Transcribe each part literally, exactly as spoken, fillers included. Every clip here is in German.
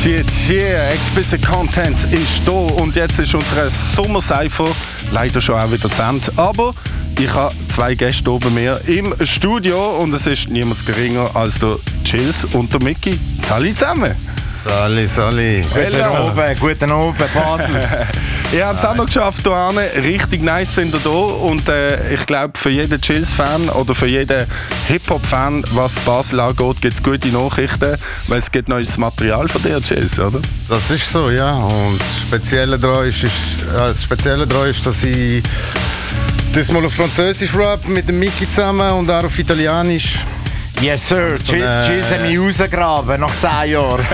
Shit, yeah, Explicit Content ist da und jetzt ist unsere Sommerseifer leider schon auch wieder zu Ende. Aber ich habe zwei Gäste hier bei mir im Studio und es ist niemand geringer als der Chills und der Micky. Salut zusammen! Sali, Sali. Guten Abend, guten Abend, Basel. Ihr habt es auch noch geschafft hier hinten. Richtig nice sind ihr da. Und äh, ich glaube, für jeden Chills-Fan oder für jeden Hip-Hop-Fan, was Basel angeht, gibt es gute Nachrichten. Weil es gibt neues Material von dir, Chills, oder? Das ist so, ja. Und das Spezielle daran ist, ist, äh, das Spezielle daran ist, dass ich das mal auf Französisch rap mit dem Micky zusammen und auch auf Italienisch. Yes, sir. So Chill, eine- Chills haben mich rausgegraben nach zehn Jahren.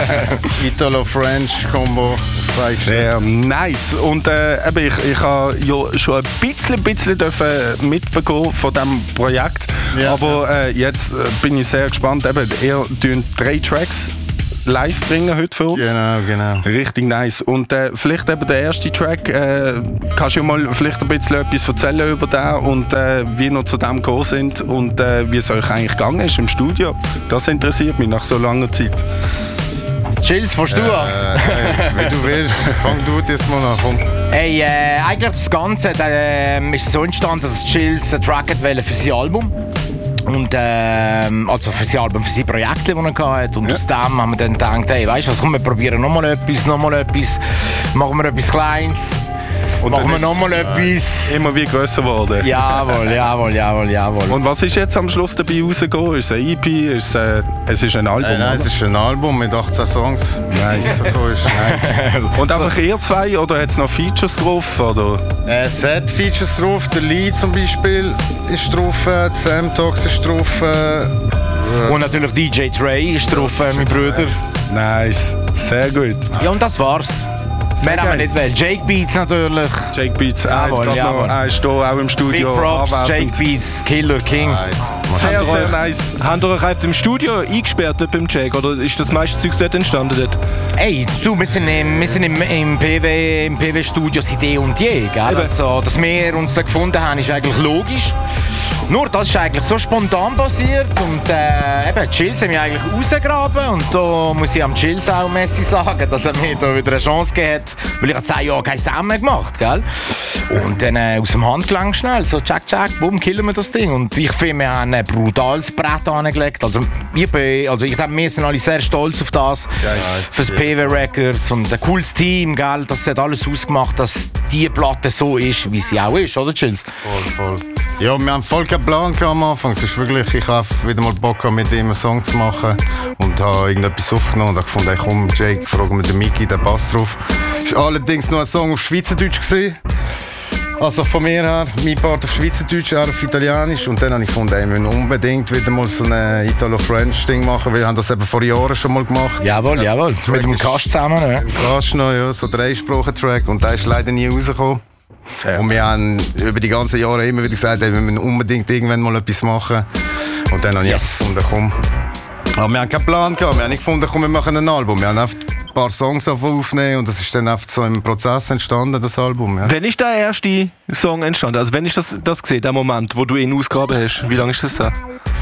Italo-French-Combo. Sehr nice. Und äh, eben, ich, ich habe ja schon ein bisschen, bisschen dürfen mitbekommen von diesem Projekt. Ja. Aber äh, jetzt äh, bin ich sehr gespannt. Eben, ihr tun drei Tracks live bringen heute für uns. Genau, genau. Richtig nice. Und äh, vielleicht eben der erste Track, äh, kannst du mal vielleicht ein bisschen etwas erzählen über den und äh, wie ihr zu dem gekommen sind und äh, wie es euch eigentlich gegangen ist im Studio. Das interessiert mich nach so langer Zeit. Chills, fährst du an? Äh, hey, wie du willst, fang du das mal an. Komm. Hey, äh, eigentlich das Ganze äh, ist so entstanden, dass Chills einen Track wollte für sein Album. Und, ähm, also für sein Album, für sein Projekt, das er hatte. Und Ja. aus dem haben wir dann gedacht, hey, weißt du was, komm, wir probieren nochmal etwas, nochmal etwas, machen wir etwas Kleines, Und machen dann wir ist nochmal es, etwas. äh, immer wie grösser geworden. Jawohl, jawohl, jawohl, jawohl. Und was ist jetzt am Schluss dabei rausgekommen? Ist es ein E P? Ist es, äh, es ist ein Album? Nein, nein, es oder? ist ein Album mit achtzehn Songs. Nice. So ist nice. Und einfach ihr zwei oder hat es noch Features drauf? Oder? Äh, Es hat Features drauf, der Lee zum Beispiel ist drauf, äh, Sam Tox ist drauf. Äh, Und natürlich D J Trey ist drauf, äh, mein Bruder. Nice. Sehr gut. Ja, und das war's. Sehr Mehr haben wir geil. nicht wollen. Jake Beats natürlich. Jake Beats, er, hat Jawohl, grad noch, jawohl. er ist hier auch im Big Studio Props, Jake anwesend. Beats, Killer King. Sehr, sehr nice. Habt ihr euch einfach im Studio eingesperrt dort beim Jack oder ist das meiste Zeug dort entstanden dort? Ey, du, wir sind im, wir sind im, im P W im P W-Studio seit eh und je, gell? Eben. Also, dass wir uns da gefunden haben, ist eigentlich logisch. Nur das ist eigentlich so spontan passiert und äh, eben, Chills haben mich eigentlich rausgegraben und da muss ich am Chills auch Messi sagen, dass er mir da wieder eine Chance gegeben hat, weil ich habe zehn Jahre kein Sam mehr gemacht, gell? Und dann äh, aus dem Handgelenk schnell, so tschack, tschack, bumm, killen wir das Ding. Und ich finde, wir haben ein brutales Brett angelegt. Also, ich, bin, also ich glaube, wir sind alle sehr stolz auf das, fürs P W Records und ein cooles Team, gell? Das hat alles ausgemacht, dass die Platte so ist, wie sie auch ist, oder Chills? Voll, voll. Ja, wir haben voll keinen Plan gehabt am Anfang. Es ist wirklich, ich habe wieder mal Bock gehabt, mit ihm einen Song zu machen und habe irgendetwas aufgenommen und habe gefunden, hey, komm, Jake, frag mit dem Micky, der passt drauf. Es war allerdings nur ein Song auf Schweizerdeutsch gewesen. Also von mir her, mein Part auf Schweizerdeutsch, er auf Italienisch. Und dann habe ich gefunden, hey, wir müssen unbedingt wieder mal so ein Italo-French-Ding machen. Wir haben das eben vor Jahren schon mal gemacht. Jawohl, jawohl. Mit dem Kast zusammen, ja. Fast noch, ja, so Dreisprachen-Track. Und der ist leider nie rausgekommen. Und wir haben über die ganzen Jahre immer wieder gesagt, hey, wir müssen unbedingt irgendwann mal etwas machen. Und dann habe ich Yes. gefunden, komm. Aber wir haben keinen Plan gehabt. Wir haben nicht gefunden, komm, wir machen ein Album. Wir haben einfach ein paar Songs aufnehmen und das ist dann einfach so im Prozess entstanden, das Album. Ja. Wann ist der erste Song entstanden? Also wann ist das, das gesehen, der Moment, wo du ihn ausgegraben hast? Wie lange ist das her?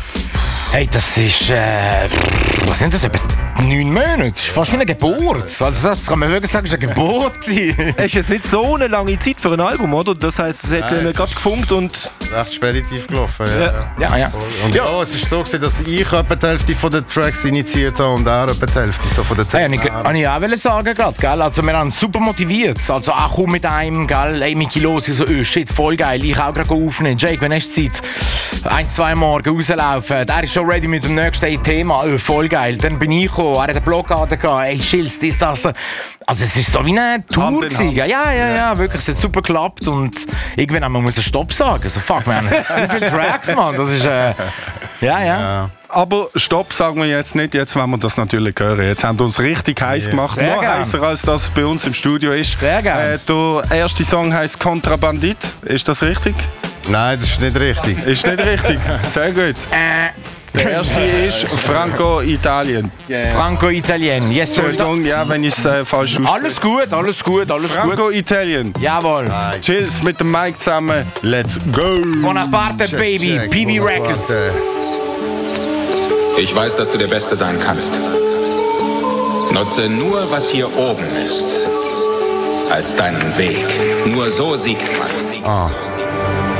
Hey, das ist, äh, was sind das, etwa neun Monate? Das ist fast wie eine Geburt. Also das kann man wirklich sagen, es war eine Geburt gewesen. Es ist jetzt nicht so eine lange Zeit für ein Album, oder? Das heisst, es hat Nein, äh, es gerade ist- gefunkt und... Recht speditiv gelaufen. Ja. Ja. Ja, ja. Und ja, es ist so gewesen, dass ich etwa die Hälfte von den Tracks initiiert habe und er etwa die Hälfte so von den Hey, ich, kann ich auch wollen sagen gerade, gell? Also wir haben super motiviert. Also auch komm mit einem, gell? Hey, Micky, los. Ich so, oh, shit, voll geil. Ich auch gerade aufnehmen. Jake, wenn hast du Zeit? Ein, zwei Morgen rauslaufen. Er ist schon ready mit dem nächsten Thema. Oh, voll geil. Dann bin ich gekommen. Er hat eine Blockade gehabt. Hey, Schills, das, das. Also es ist so wie eine Tour Hand in gewesen. Hand. Ja, ja, ja, ja, wirklich. Es hat super geklappt. Und irgendwann haben wir müssen Stopp sagen. Also fuck, wir haben zu viele Tracks, Mann. Das ist, äh, ja, ja. Aber Stopp sagen wir jetzt nicht, jetzt wollen wir das natürlich hören. Jetzt haben wir uns richtig heiß gemacht, sehr noch gern. heißer als das bei uns im Studio ist. Sehr gern. Äh, der erste Song heisst Kontrabandit, ist das richtig? Nein, das ist nicht richtig. Ist nicht richtig, sehr gut. Äh, Der erste ist Franco Italien. Franco-Italien. Yes, sir. Entschuldigung, ja, wenn ich es äh, falsch ausspreche. Alles gut, alles gut, alles gut. Franco Italien. Jawohl. Chills mit dem Mike zusammen. Let's go! Bonaparte, Baby. Check, P V Records. Bonaparte. Ich weiß, dass du der Beste sein kannst. Nutze nur, was hier oben ist, als deinen Weg. Nur so siegt man. Ah.